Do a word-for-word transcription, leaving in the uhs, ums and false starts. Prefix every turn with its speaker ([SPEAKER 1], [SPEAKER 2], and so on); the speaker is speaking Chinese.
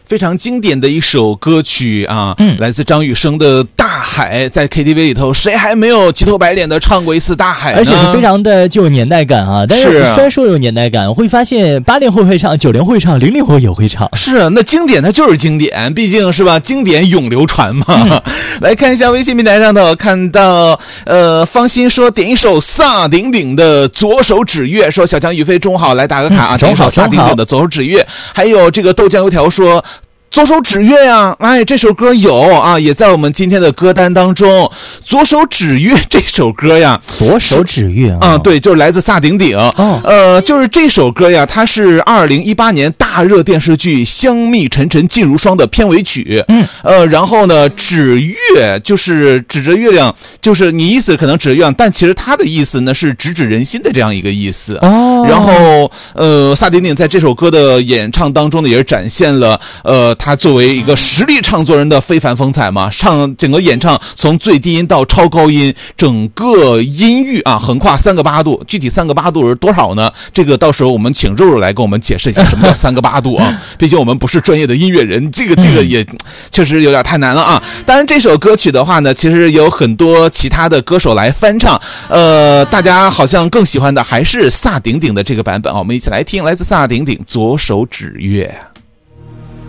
[SPEAKER 1] 非常经典的一首歌曲啊，
[SPEAKER 2] 嗯，
[SPEAKER 1] 来自张雨生的《大海》，在 K T V 里头，谁还没有急头白脸的唱过一次《大海》呢？
[SPEAKER 2] 而且是非常的具有年代感啊。但是虽然说有年代感，会发现八零后会唱，九零后会唱，零零后也会唱。
[SPEAKER 1] 是啊，那经典它就是经典，毕竟是吧？经典永流传嘛。嗯、来看一下微信平台上头，看到呃，方心说点一首萨顶顶的《左手指月》，说小强宇飞中午好，来打个卡啊，点一首萨顶顶的《左手指月》。还有这个豆浆油条说。左手指月呀、啊，哎，这首歌有啊，也在我们今天的歌单当中。左手指月这首歌呀，
[SPEAKER 2] 左手指月啊、
[SPEAKER 1] 嗯，对，就是来自萨顶顶。哦，呃，就是这首歌呀，它是二零一八年大热电视剧《香蜜沉沉烬如霜》的片尾曲。
[SPEAKER 2] 嗯，呃，
[SPEAKER 1] 然后呢，指月就是指着月亮，就是你意思可能指着月亮，但其实它的意思呢是直指人心的这样一个意思。
[SPEAKER 2] 哦，
[SPEAKER 1] 然后呃，萨顶顶在这首歌的演唱当中呢，也是展现了呃。他作为一个实力唱作人的非凡风采嘛，唱整个演唱从最低音到超高音，整个音域啊横跨三个八度，具体三个八度是多少呢？这个到时候我们请肉肉来跟我们解释一下什么叫三个八度啊。毕竟我们不是专业的音乐人，这个这个也确实有点太难了啊。当然这首歌曲的话呢，其实有很多其他的歌手来翻唱，呃，大家好像更喜欢的还是萨顶顶的这个版本啊。我们一起来听来自萨顶顶《左手指月》。